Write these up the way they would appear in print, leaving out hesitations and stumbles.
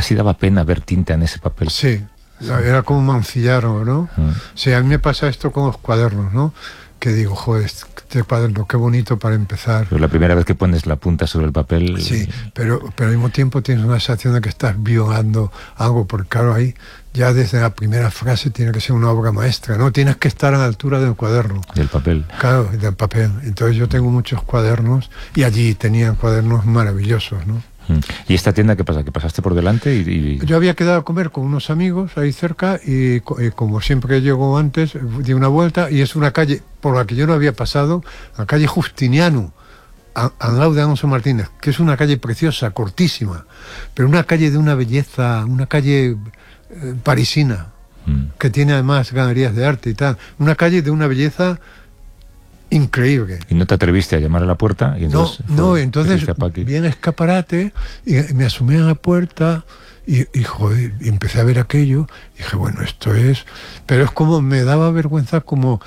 casi daba pena ver tinta en ese papel. Sí, era como mancillarlo, ¿no? Sí, a mí me pasa esto con los cuadernos, ¿no? Que digo, joder, este cuaderno, qué bonito para empezar. Pero la primera vez que pones la punta sobre el papel... Sí, pero al mismo tiempo tienes una sensación de que estás violando algo, porque claro, ahí ya desde la primera frase tiene que ser una obra maestra, ¿no? Tienes que estar a la altura del cuaderno. Del papel. Claro, del papel. Entonces yo tengo muchos cuadernos y allí tenían cuadernos maravillosos, ¿no? ¿Y esta tienda qué pasa? ¿Que pasaste por delante? Yo había quedado a comer con unos amigos ahí cerca y como siempre llego antes, di una vuelta y es una calle por la que yo no había pasado, la calle Justiniano, al lado de Alonso Martínez, que es una calle preciosa, cortísima, pero una calle de una belleza, una calle parisina, que tiene además galerías de arte y tal, una calle de una belleza increíble. ¿Y no te atreviste a llamar a la puerta? Y entonces entonces vi el escaparate y me asomé a la puerta y joder, y empecé a ver aquello y dije, bueno, esto es... Pero es como, me daba vergüenza como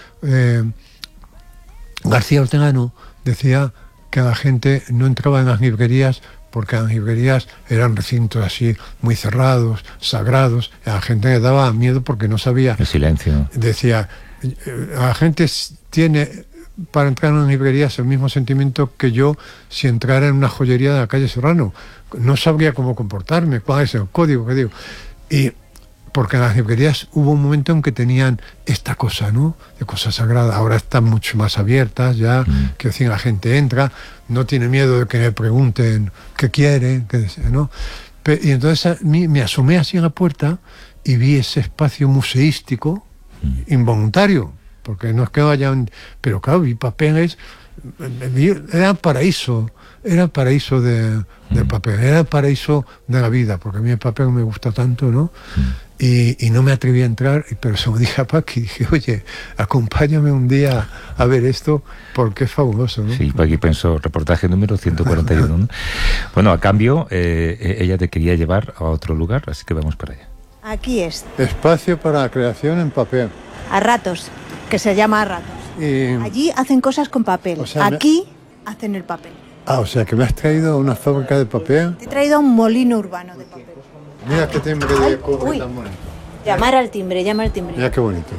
García Ortegano decía que la gente no entraba en las librerías porque las librerías eran recintos así muy cerrados, sagrados, a la gente le daba miedo porque no sabía... El silencio. Decía, la gente tiene... para entrar en una librería es el mismo sentimiento que yo si entrara en una joyería de la calle Serrano. No sabría cómo comportarme, cuál es el código que digo. Y porque en las librerías hubo un momento en que tenían esta cosa, ¿no? De cosa sagrada. Ahora están mucho más abiertas ya, que decir, la gente entra, no tiene miedo de que le pregunten qué quieren, ¿no? Y entonces me asomé así a la puerta y vi ese espacio museístico involuntario. Porque no es que vayan... Pero claro, vi papeles... Era paraíso del papel, era el paraíso de la vida, porque a mí el papel me gusta tanto, ¿no? Y no me atreví a entrar, pero se lo dije a Paqui, dije, oye, acompáñame un día a ver esto, porque es fabuloso, ¿no? Sí, Paqui pensó, reportaje número 141, ¿no? Bueno, a cambio, ella te quería llevar a otro lugar, así que vamos para allá. Aquí es. Espacio para la creación en papel. A ratos, que se llama a ratos. Allí hacen cosas con papel. O sea, aquí hacen el papel. O sea, que me has traído a una fábrica de papel. Te he traído un molino urbano de papel. Mira qué timbre de cobre tan bonito. Llama al timbre. Mira qué bonito.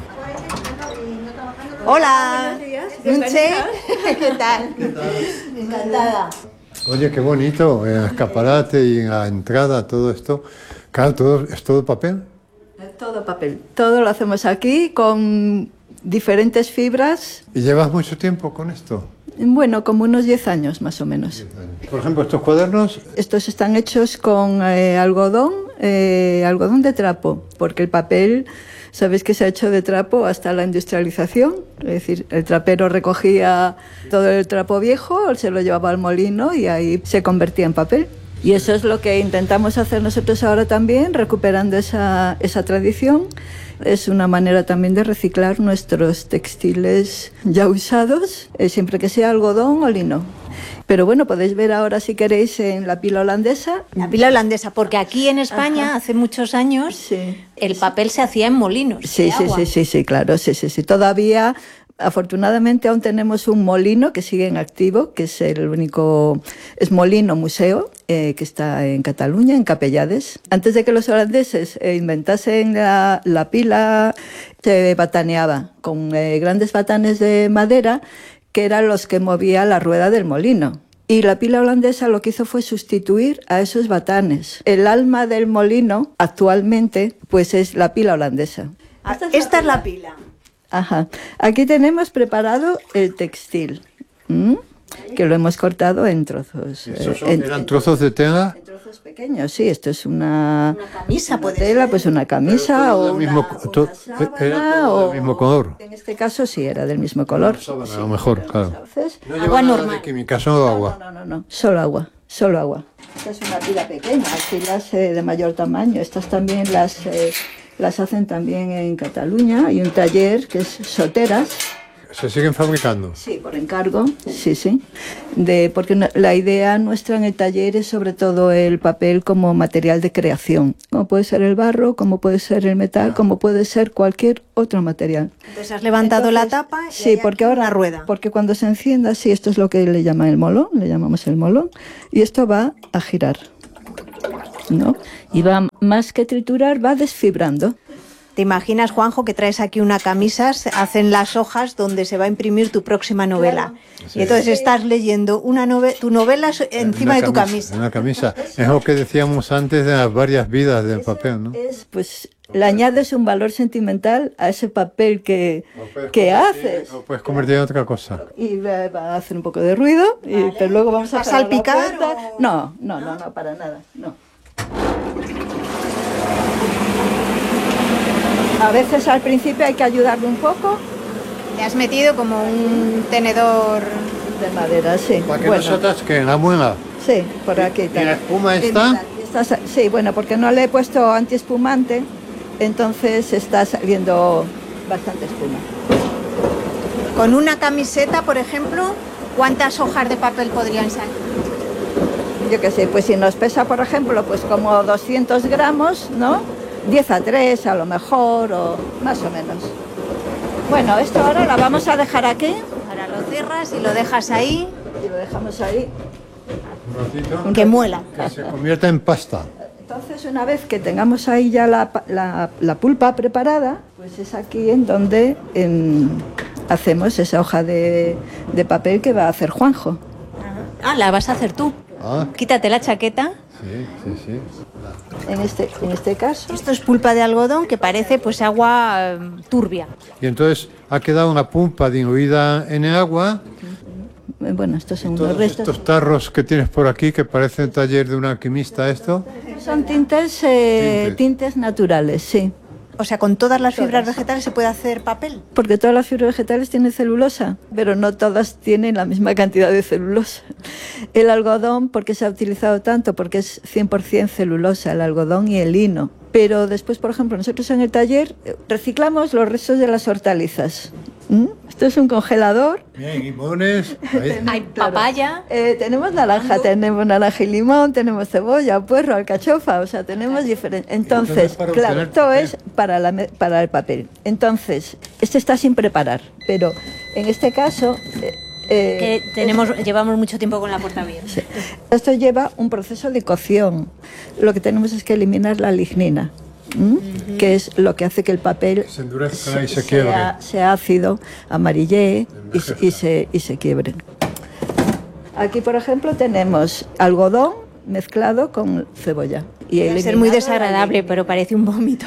Hola. Buenos días. ¿Qué tal? Encantada. Oye, qué bonito, el escaparate y la entrada, todo esto. Claro, ¿es todo papel? Todo papel. Todo lo hacemos aquí con diferentes fibras. ¿Y llevas mucho tiempo con esto? Bueno, como unos 10 años más o menos. Por ejemplo, estos cuadernos... Estos están hechos con algodón de trapo, porque el papel, sabéis que se ha hecho de trapo hasta la industrialización. Es decir, el trapero recogía todo el trapo viejo, se lo llevaba al molino y ahí se convertía en papel. Y eso es lo que intentamos hacer nosotros ahora también, recuperando esa tradición. Es una manera también de reciclar nuestros textiles ya usados, siempre que sea algodón o lino. Pero bueno, podéis ver ahora, si queréis, en la pila holandesa. La pila holandesa, porque aquí en España, hace muchos años, sí, el papel se hacía en molinos. Sí, claro, sí. Todavía... Afortunadamente aún tenemos un molino que sigue en activo, que es el único, es molino museo, que está en Cataluña, en Capellades. Antes de que los holandeses inventasen la pila, se bataneaba con grandes batanes de madera, que eran los que movía la rueda del molino. Y la pila holandesa lo que hizo fue sustituir a esos batanes. El alma del molino actualmente pues es la pila holandesa. Esta es la pila. Ajá. Aquí tenemos preparado el textil, que lo hemos cortado en trozos. ¿Eran trozos de tela? En trozos pequeños, sí. Esto es una camisa, puede tela, pues una camisa o una sábana, era del mismo color. En este caso sí, era del mismo color. A lo mejor, claro. Entonces, no lleva nada de química, solo agua. No. Solo agua. Esta es una pila pequeña, hay pilas de mayor tamaño. Estas también las hacen también en Cataluña. Hay un taller que es Soteras. ¿Se siguen fabricando? Sí, por encargo, sí. Porque la idea nuestra en el taller es sobre todo el papel como material de creación. Como puede ser el barro, como puede ser el metal, como puede ser cualquier otro material. Entonces has levantado la tapa y sí, porque ahora una rueda. Porque cuando se encienda, sí, esto es lo que le llaman el molón, le llamamos el molón, y esto va a girar. ¿no? Y va, más que triturar, va desfibrando. ¿Te imaginas, Juanjo, que traes aquí una camisa, se hacen las hojas donde se va a imprimir tu próxima novela? Claro. Sí. Y entonces estás leyendo tu novela encima de tu camisa. Una camisa. Es lo que decíamos antes de las varias vidas del papel, ¿no? Pues le añades un valor sentimental a ese papel que haces. Lo puedes convertir en otra cosa. Y va a hacer un poco de ruido, vale. Pero luego vamos a salpicar. No, para nada, no. A veces al principio hay que ayudarle un poco. Le has metido como un tenedor de madera, sí. Para que no se atasque la muela. Sí, por aquí. ¿Y la espuma está? Sí, bueno, porque no le he puesto antiespumante, entonces está saliendo bastante espuma. Con una camiseta, por ejemplo, ¿cuántas hojas de papel podrían salir? Yo qué sé, pues si nos pesa, por ejemplo, pues como 200 gramos, ¿no? 10 a 3 a lo mejor, o más o menos. Bueno, esto ahora la vamos a dejar aquí. Ahora lo cierras y lo dejas ahí. Y lo dejamos ahí. Un ratito. Que muela. Que se convierta en pasta. Entonces, una vez que tengamos ahí ya la pulpa preparada, pues es aquí en donde hacemos esa hoja de papel que va a hacer Juanjo. Ah, la vas a hacer tú. Ah. Quítate la chaqueta. Sí. En este caso. Esto es pulpa de algodón que parece pues agua turbia. Y entonces ha quedado una pulpa diluida en el agua. Bueno, estos son unos restos. Estos tarros que tienes por aquí que parecen taller de un alquimista, ¿esto? Son tintes naturales, sí. O sea, con todas las fibras vegetales se puede hacer papel. Porque todas las fibras vegetales tienen celulosa, pero no todas tienen la misma cantidad de celulosa. El algodón, ¿por qué se ha utilizado tanto? Porque es 100% celulosa, el algodón y el lino. Pero después, por ejemplo, nosotros en el taller reciclamos los restos de las hortalizas. Esto es un congelador. Bien, limones. Hay papaya. Tenemos naranja y limón, tenemos cebolla, puerro, alcachofa, o sea, tenemos diferentes. Entonces, claro, esto es para el papel. Entonces, este está sin preparar, pero en este caso... que llevamos mucho tiempo con la puerta abierta. Sí. Esto lleva un proceso de cocción. Lo que tenemos es que eliminar la lignina. Que es lo que hace que el papel se endurezca y se quiebre, sea ácido, amarille y se quiebre. Aquí, por ejemplo, tenemos algodón mezclado con cebolla. Debe ser muy desagradable, pero parece un vómito.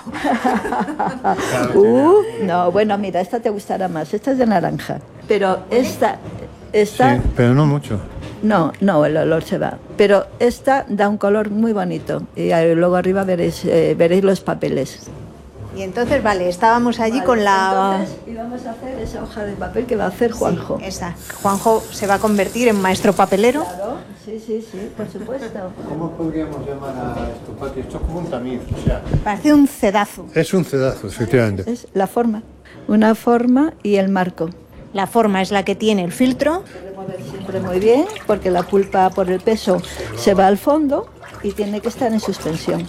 No, bueno, mira, esta te gustará más. Esta es de naranja, pero esta sí, pero no mucho. No, el olor se va. Pero esta da un color muy bonito. Y luego arriba veréis los papeles. Y entonces, vale, estábamos allí con la... Entonces, íbamos a hacer esa hoja de papel que va a hacer Juanjo. Sí, esa. Juanjo se va a convertir en maestro papelero. Claro, sí, por supuesto. ¿Cómo podríamos llamar a esto, Pati? Esto es como un tamiz, o sea... Parece un cedazo. Es un cedazo, efectivamente. Es la forma. Una forma y el marco. La forma es la que tiene el filtro. Siempre muy bien, porque la pulpa por el peso se va al fondo y tiene que estar en suspensión.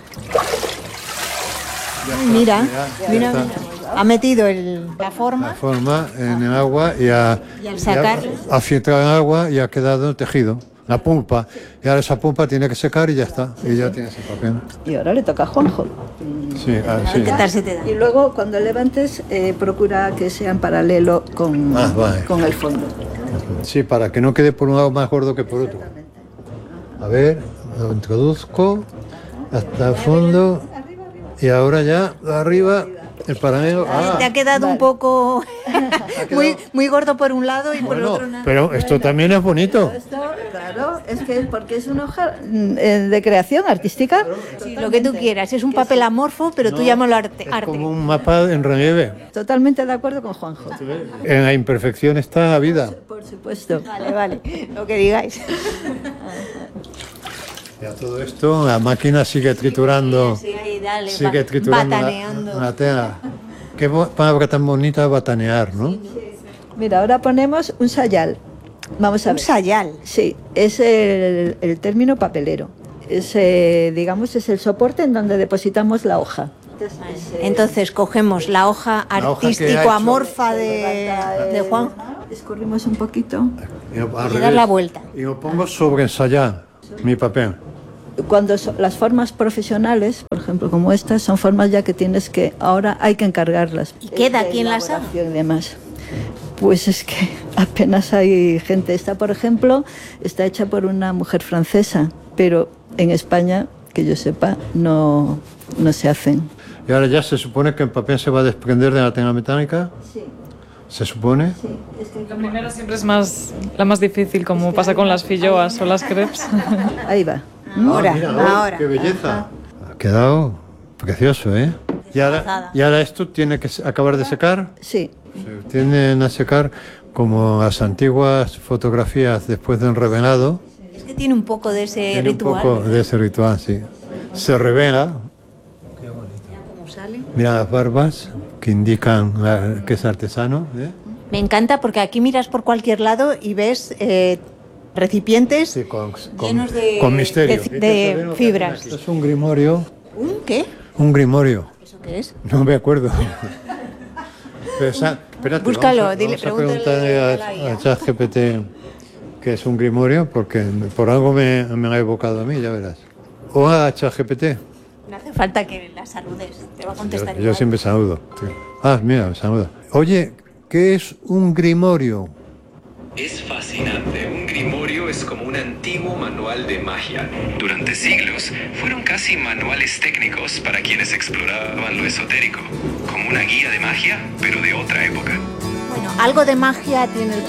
Mira. Ha metido la forma. La forma en el agua y al sacar ha filtrado el agua y ha quedado tejido. La pulpa. Y ahora esa pulpa tiene que secar y ya está. Y ya tienes el papel. Y ahora le toca a Juanjo. Sí, sí. ¿Qué tal se te da? Y luego cuando levantes, procura que sea en paralelo con el fondo. Sí, para que no quede por un lado más gordo que por otro. A ver, lo introduzco hasta el fondo y ahora ya arriba el paralelo. Te ha quedado un poco muy gordo por un lado y por el otro nada. Pero esto también es bonito. Claro, es que porque es una hoja de creación artística. Sí, lo que tú quieras, es un papel amorfo, pero tú llámalo arte. Es como un mapa en relieve. Totalmente de acuerdo con Juanjo. En la imperfección está la vida. Por supuesto. Vale, lo que digáis. Ya todo esto, la máquina sigue triturando. Sigue triturando bataneando. la tela. Qué palabra tan bonita, batanear, ¿no? Mira, ahora ponemos un sayal. Vamos a ver. ¿Un sayal? Sí, es el término papelero. Es, digamos, es el soporte en donde depositamos la hoja. Entonces cogemos la hoja artístico amorfa de Juan. Escurrimos un poquito. Y dar la vuelta. Y lo pongo sobre el sayal, mi papel. Cuando las formas profesionales, por ejemplo, como estas, son formas ya que tienes que, ahora hay que encargarlas. ¿Y queda aquí en la sala? Y demás. Pues es que apenas hay gente. Esta, por ejemplo, está hecha por una mujer francesa, pero en España, que yo sepa, no se hacen. ¿Y ahora ya se supone que el papel se va a desprender de la tela metálica? Sí. ¿Se supone? Sí, es que La primera siempre es la más difícil, como pasa con las filloas o las crepes. ahí va. Ahora, mira, ahora. ¡Qué belleza! Ha quedado precioso, ¿eh? Y ahora esto tiene que acabar de secar. Sí. Se tienden a secar como las antiguas fotografías después de un revelado. Es que tiene un poco de ese Tiene ritual. un poco de ese ritual, sí. Se revela. ¿Cómo sale? Mira las barbas que indican que es artesano. Me encanta porque aquí miras por cualquier lado y ves recipientes Sí, llenos de, con misterio. de fibras. Esto es un grimorio. ¿Un qué? Un grimorio. ¿Eso qué es? No me acuerdo. Pero espérate, Búscalo, vamos dile, a preguntarle pregúntale a la a ChatGPT qué es un grimorio, porque por algo me ha evocado a mí, ya verás. O a ChatGPT. No hace falta que la saludes, te va a contestar Yo igual. siempre saludo. Sí. Ah, mira, me saluda. Oye, ¿qué es un grimorio? Es fascinante. Un grimorio es como un antiguo manual de magia. Durante siglos fueron casi manuales técnicos para quienes exploraban lo esotérico, como una guía de magia, pero de otra época. Bueno, algo de magia tiene el